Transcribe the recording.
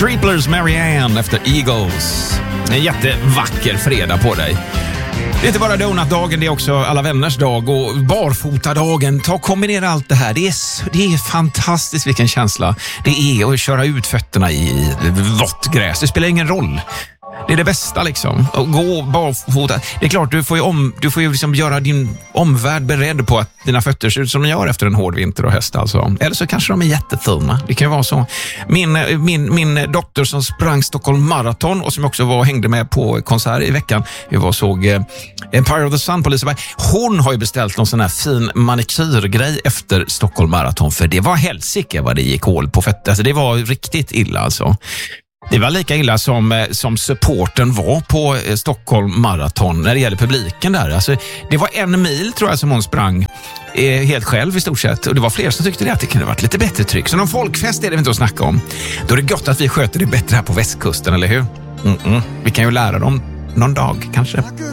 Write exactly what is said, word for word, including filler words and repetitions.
Creeplers Marianne efter Eagles. En jättevacker fredag på dig. Det är inte bara donutdagen, det är också alla vänners dag och barfotadagen. Ta och kombinera allt det här. Det är, det är fantastiskt vilken känsla det är att köra ut fötterna i vått gräs. Det spelar ingen roll. Det är det bästa liksom. Att gå barfota. Det är klart, du får ju, om, du får ju liksom göra din omvärld beredd på att dina fötter ser ut som de gör efter en hård vinter och höst alltså. Eller så kanske de är jättefina. Det kan ju vara så. Min, min, min dotter som sprang Stockholm Marathon och som också var och hängde med på konsert i veckan. Vi var och såg eh, Empire of the Sun på Liseberg. Hon har ju beställt någon sån här fin manikyrgrej efter Stockholm Marathon. För det var helsike vad det gick hål på fötter. Alltså det var riktigt illa alltså. Det var lika illa som, som supporten var på Stockholm Marathon när det gäller publiken där. Alltså, det var en mil tror jag som hon sprang eh, helt själv i stort sett. Och det var fler som tyckte det att det kunde varit lite bättre tryck. Så någon folkfest är det inte att snacka om. Då är det gott att vi sköter det bättre här på västkusten, eller hur? Mm-mm. Vi kan ju lära dem någon dag kanske.